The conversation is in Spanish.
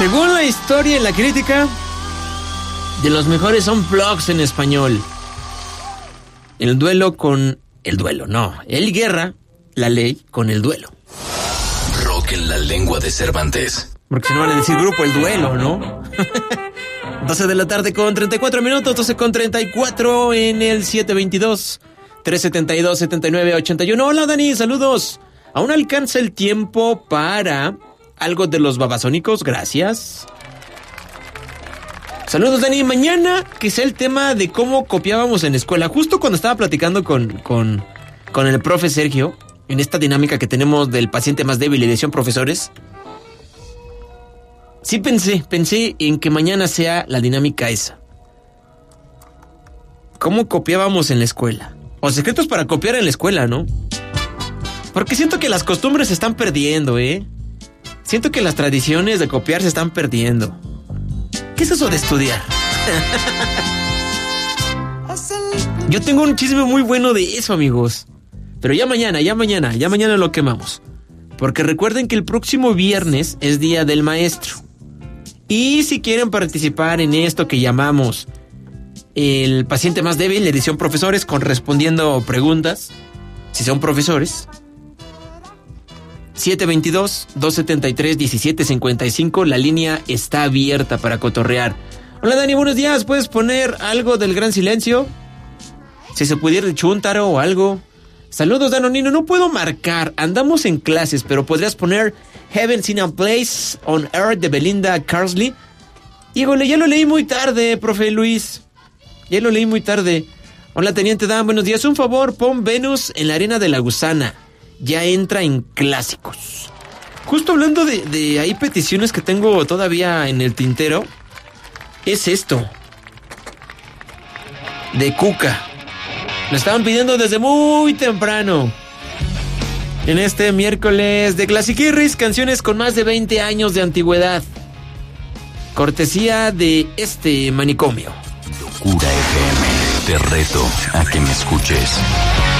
Según la historia y la crítica, de los mejores son vlogs en español. El duelo con el duelo, no. El guerra, la ley con el duelo. Rock en la lengua de Cervantes. Porque si no van a decir grupo el duelo, ¿no? 12 de la tarde con 34 minutos, 12 con 34 en el 722-372-7981. Hola Dani, saludos. ¿Aún alcanza el tiempo para algo de los babasónicos? Gracias. Saludos Dani, mañana que sea el tema de cómo copiábamos en la escuela. Justo cuando estaba platicando con el profe Sergio, en esta dinámica que tenemos del paciente más débil y edición profesores, sí pensé en que mañana sea la dinámica esa. ¿Cómo copiábamos en la escuela? O secretos para copiar en la escuela, ¿no? Porque siento que las costumbres se están perdiendo, ¿eh? Siento que las tradiciones de copiar se están perdiendo. ¿Qué es eso de estudiar? Yo tengo un chisme muy bueno de eso, amigos. Pero ya mañana lo quemamos. Porque recuerden que el próximo viernes es Día del Maestro. Y si quieren participar en esto que llamamos el paciente más débil, edición profesores, correspondiendo preguntas, si son profesores, 722-273-1755, la línea está abierta para cotorrear. Hola Dani, buenos días, ¿puedes poner algo del Gran Silencio? Si se pudiera el Chuntaro o algo. Saludos Danonino, no puedo marcar, andamos en clases, pero podrías poner Heaven's in a Place on Earth de Belinda Carsley. Híjole, ya lo leí muy tarde, profe Luis. Ya lo leí muy tarde. Hola, Teniente Dan, buenos días. Un favor, pon Venus en la arena de la gusana. Ya entra en clásicos. Justo hablando de ahí peticiones que tengo todavía en el tintero, es esto. De Cuca. Lo estaban pidiendo desde muy temprano. En este miércoles de Clasiquirris, canciones con más de 20 años de antigüedad. Cortesía de este manicomio. Locura FM, te reto a que me escuches.